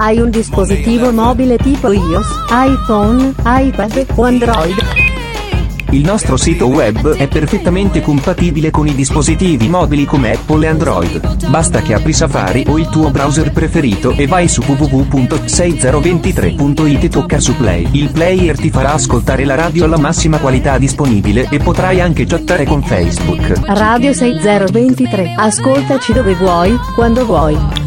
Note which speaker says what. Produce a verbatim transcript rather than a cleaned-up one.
Speaker 1: Hai un dispositivo mobile tipo iOS, iPhone, iPad o Android?
Speaker 2: Il nostro sito web è perfettamente compatibile con i dispositivi mobili come Apple e Android. Basta che apri Safari o il tuo browser preferito e vai su w w w punto sei zero due tre punto i t e tocca su Play. Il player ti farà ascoltare la radio alla massima qualità disponibile e potrai anche chattare con Facebook.
Speaker 1: Radio sei zero due tre. Ascoltaci dove vuoi, quando vuoi.